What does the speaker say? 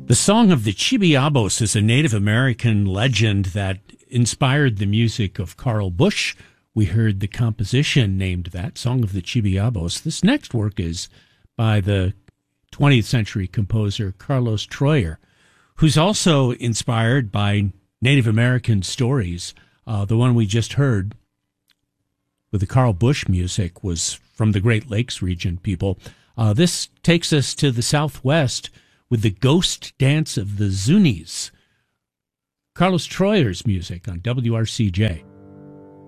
The Song of the Chibiabos is a Native American legend that inspired the music of Carl Busch. We heard the composition named that, Song of the Chibiabos. This next work is by the 20th century composer Carlos Troyer, who's also inspired by Native American stories. The one we just heard with the Carl Busch music was from the Great Lakes region people. This takes us to the Southwest with the Ghost Dance of the Zunis. Carlos Troyer's music on WRCJ.